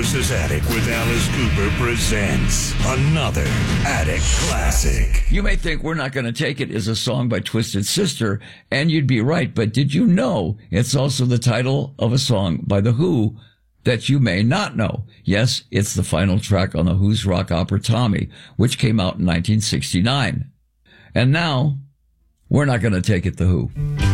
vs. Attic with Alice Cooper presents another Attic Classic. You may think We're Not Gonna Take It is a song by Twisted Sister, and you'd be right, but did you know it's also the title of a song by The Who that you may not know? Yes, it's the final track on The Who's rock opera Tommy, which came out in 1969. And now, We're Not Gonna Take It, The Who.